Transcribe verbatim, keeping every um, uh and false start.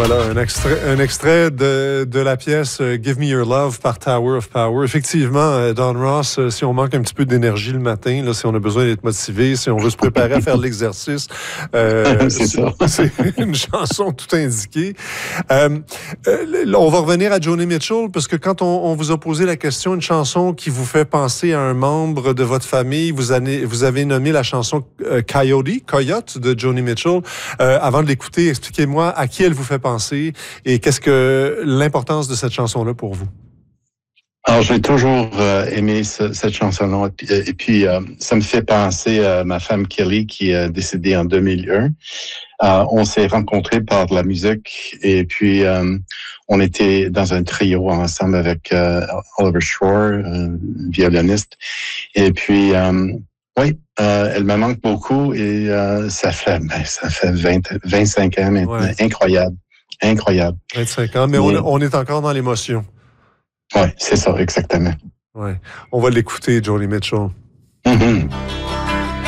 Voilà, un extrait, un extrait de, de la pièce euh, Give Me Your Love par Tower of Power. Effectivement, euh, Don Ross, euh, si on manque un petit peu d'énergie le matin, là, si on a besoin d'être motivé, si on veut se préparer à faire l'exercice, euh, c'est ça. C'est une chanson tout indiquée. Euh, euh, on va revenir à Joni Mitchell, parce que quand on, on vous a posé la question, une chanson qui vous fait penser à un membre de votre famille, vous avez, vous avez nommé la chanson euh, Coyote, Coyote de Joni Mitchell. Euh, avant de l'écouter, expliquez-moi à qui elle vous fait penser et qu'est-ce que l'importance de cette chanson-là pour vous? Alors, j'ai toujours euh, aimé ce, cette chanson-là. Et puis, et puis euh, ça me fait penser à ma femme Kelly, qui est décédée en deux mille un. Euh, on s'est rencontrés par de la musique et puis euh, on était dans un trio ensemble avec euh, Oliver Shore, euh, violoniste. Et puis, euh, oui, euh, elle me manque beaucoup et euh, ça fait ben, ça fait vingt, vingt-cinq ans maintenant. Ouais. Incroyable. Incroyable. vingt-cinq ans, mais, mais... On, on est encore dans l'émotion. Oui, c'est ça, exactement. Ouais. On va l'écouter, Joni Mitchell. Mm-hmm.